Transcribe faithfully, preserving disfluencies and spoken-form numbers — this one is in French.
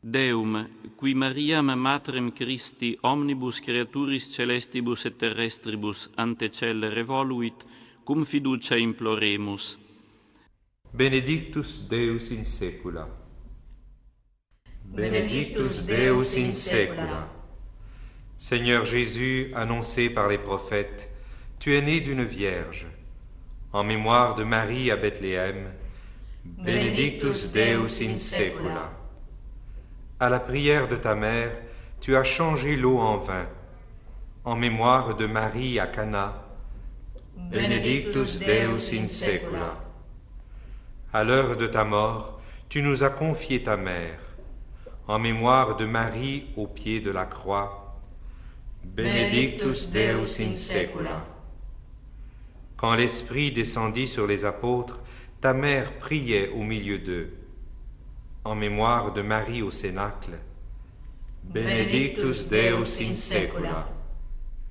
Deum, qui Mariam matrem Christi omnibus creaturis celestibus et terrestribus ante cellere voluit, cum fiducia imploremus. Benedictus Deus in saecula. Benedictus Deus in saecula. Seigneur Jésus, annoncé par les prophètes, tu es né d'une vierge. En mémoire de Marie à Bethléem, Benedictus Deus in saecula. À la prière de ta mère, tu as changé l'eau en vin. En mémoire de Marie à Cana, Benedictus Deus in saecula. À l'heure de ta mort, tu nous as confié ta mère. En mémoire de Marie au pied de la croix, Benedictus Deus in saecula. Quand l'Esprit descendit sur les apôtres, ta mère priait au milieu d'eux. En mémoire de Marie au Cénacle, Benedictus Deus in saecula.